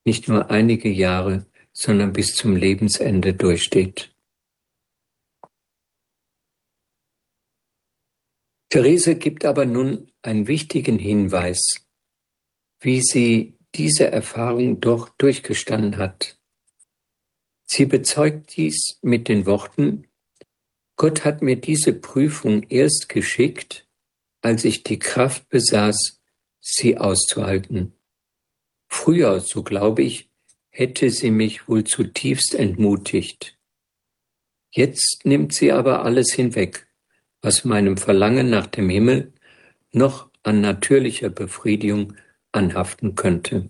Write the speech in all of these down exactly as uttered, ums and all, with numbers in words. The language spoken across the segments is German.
nicht nur einige Jahre, sondern bis zum Lebensende durchsteht. Therese gibt aber nun einen wichtigen Hinweis, wie sie diese Erfahrung doch durchgestanden hat. Sie bezeugt dies mit den Worten: Gott hat mir diese Prüfung erst geschickt, als ich die Kraft besaß, sie auszuhalten. Früher, so glaube ich, hätte sie mich wohl zutiefst entmutigt. Jetzt nimmt sie aber alles hinweg, was meinem Verlangen nach dem Himmel noch an natürlicher Befriedigung anhaften könnte.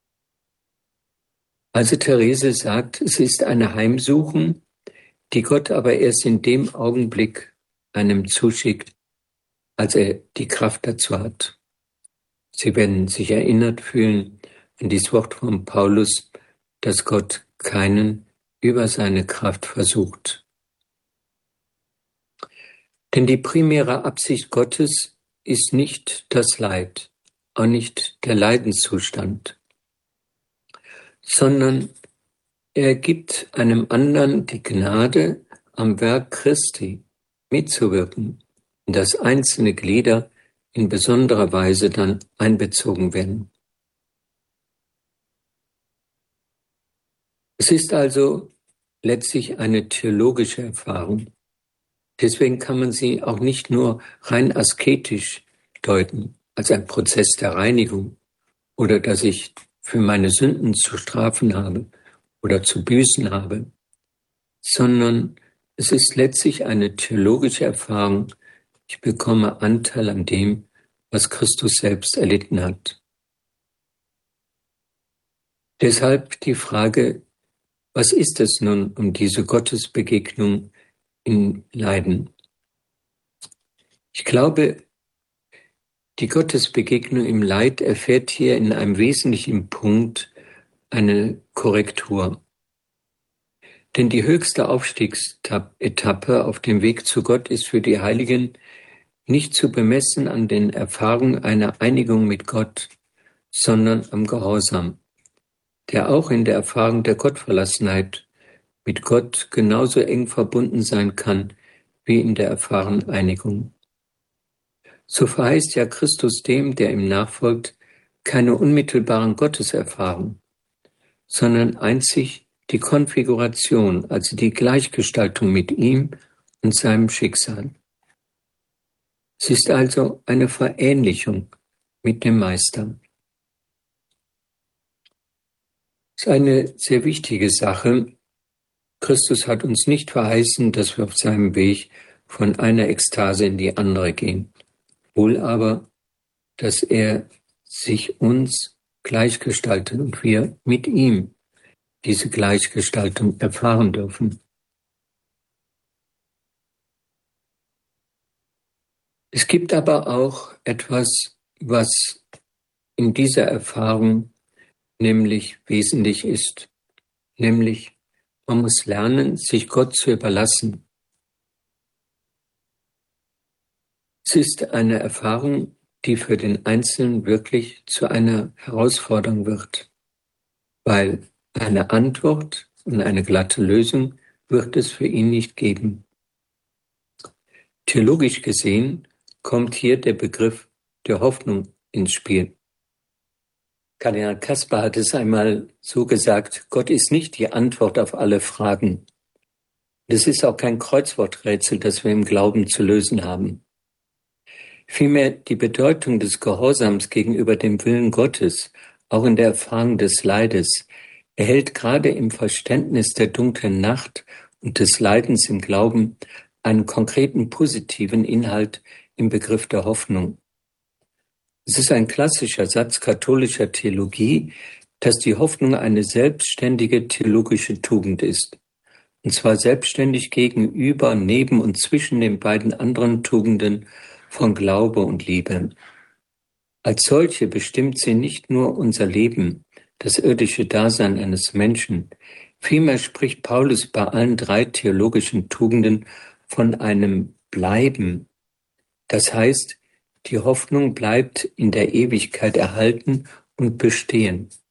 Also Therese sagt, es ist eine Heimsuchung, die Gott aber erst in dem Augenblick einem zuschickt, als er die Kraft dazu hat. Sie werden sich erinnert fühlen an dieses Wort von Paulus, dass Gott keinen über seine Kraft versucht. Denn die primäre Absicht Gottes ist nicht das Leid, auch nicht der Leidenszustand, sondern er gibt einem anderen die Gnade, am Werk Christi mitzuwirken, in das einzelne Glieder in besonderer Weise dann einbezogen werden. Es ist also letztlich eine theologische Erfahrung. Deswegen kann man sie auch nicht nur rein asketisch deuten, als ein Prozess der Reinigung oder dass ich für meine Sünden zu strafen habe oder zu büßen habe, sondern es ist letztlich eine theologische Erfahrung. Ich bekomme Anteil an dem, was Christus selbst erlitten hat. Deshalb die Frage, was ist es nun um diese Gottesbegegnung im Leiden? Ich glaube, die Gottesbegegnung im Leid erfährt hier in einem wesentlichen Punkt eine Korrektur. Denn die höchste Aufstiegsetappe auf dem Weg zu Gott ist für die Heiligen nicht zu bemessen an den Erfahrungen einer Einigung mit Gott, sondern am Gehorsam, der auch in der Erfahrung der Gottverlassenheit mit Gott genauso eng verbunden sein kann wie in der erfahrenen Einigung. So verheißt ja Christus dem, der ihm nachfolgt, keine unmittelbaren Gotteserfahrungen, sondern einzig die Konfiguration, also die Gleichgestaltung mit ihm und seinem Schicksal. Es ist also eine Verähnlichung mit dem Meister. Das ist eine sehr wichtige Sache. Christus hat uns nicht verheißen, dass wir auf seinem Weg von einer Ekstase in die andere gehen. Wohl aber, dass er sich uns gleichgestaltet und wir mit ihm diese Gleichgestaltung erfahren dürfen. Es gibt aber auch etwas, was in dieser Erfahrung nämlich wesentlich ist, nämlich man muss lernen, sich Gott zu überlassen. Es ist eine Erfahrung, die für den Einzelnen wirklich zu einer Herausforderung wird, weil eine Antwort und eine glatte Lösung wird es für ihn nicht geben. Theologisch gesehen kommt hier der Begriff der Hoffnung ins Spiel. Kardinal Kasper hat es einmal so gesagt, Gott ist nicht die Antwort auf alle Fragen. Es ist auch kein Kreuzworträtsel, das wir im Glauben zu lösen haben. Vielmehr die Bedeutung des Gehorsams gegenüber dem Willen Gottes, auch in der Erfahrung des Leides, erhält gerade im Verständnis der dunklen Nacht und des Leidens im Glauben einen konkreten positiven Inhalt im Begriff der Hoffnung. Es ist ein klassischer Satz katholischer Theologie, dass die Hoffnung eine selbstständige theologische Tugend ist, und zwar selbstständig gegenüber, neben und zwischen den beiden anderen Tugenden von Glaube und Liebe. Als solche bestimmt sie nicht nur unser Leben, das irdische Dasein eines Menschen, vielmehr spricht Paulus bei allen drei theologischen Tugenden von einem Bleiben. Das heißt, die Hoffnung bleibt in der Ewigkeit erhalten und bestehen.